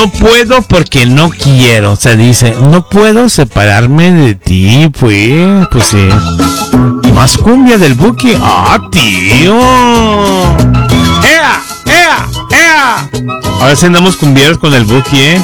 No puedo porque no quiero. O sea, dice, no puedo separarme de ti, pues. Pues sí. Más cumbia del Buki. ¡Ah, tío! ¡Ea! ¡Ea! ¡Ea! Ahora sí andamos cumbieros con el Buki, ¿eh?